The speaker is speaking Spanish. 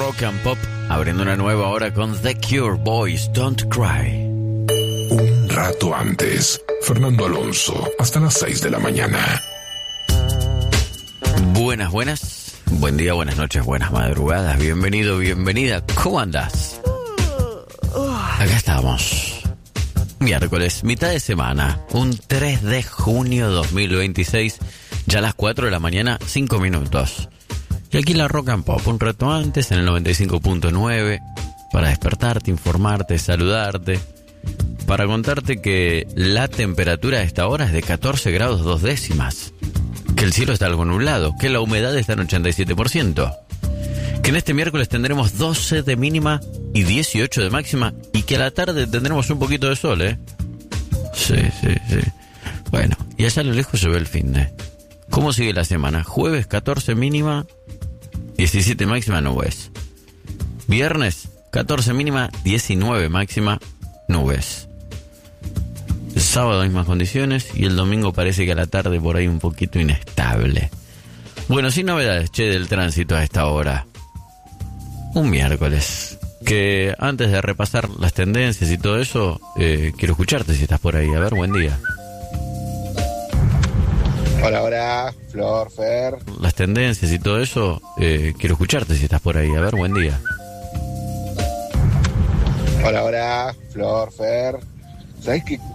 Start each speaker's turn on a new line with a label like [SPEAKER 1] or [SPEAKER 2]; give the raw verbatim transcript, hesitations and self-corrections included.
[SPEAKER 1] Rock and Pop, abriendo una nueva hora con The Cure, Boys Don't Cry.
[SPEAKER 2] Un rato antes, Fernando Alonso, hasta las seis de la mañana.
[SPEAKER 1] Buenas, buenas, buen día, buenas noches, buenas madrugadas, bienvenido, bienvenida, ¿cómo andás? Acá estamos, miércoles, mitad de semana, un tres de junio dos mil veintiséis, ya a las cuatro de la mañana, cinco minutos. Y aquí la Rock and Pop, un rato antes, en el noventa y cinco punto nueve, para despertarte, informarte, saludarte, para contarte que la temperatura a esta hora es de catorce grados dos décimas, que el cielo está algo nublado, que la humedad está en ochenta y siete por ciento, que en este miércoles tendremos doce de mínima y dieciocho de máxima, y que a la tarde tendremos un poquito de sol, ¿eh? Sí, sí, sí. Bueno, y allá a lo lejos se ve el fin de... ¿Cómo sigue la semana? Jueves catorce mínima, diecisiete máxima, nubes. Viernes catorce mínima, diecinueve máxima, nubes. El sábado mismas condiciones y el domingo parece que a la tarde por ahí un poquito inestable. Bueno, sin novedades, che, del tránsito a esta hora. Un miércoles. Que antes de repasar las tendencias y todo eso, eh, quiero escucharte si estás por ahí. A ver, buen día.
[SPEAKER 3] Hola, hola, Flor, Fer.
[SPEAKER 1] Las tendencias y todo eso, eh, quiero escucharte si estás por ahí. A ver, buen día.
[SPEAKER 3] Hola, hola, Flor, Fer. ¿Sabés qué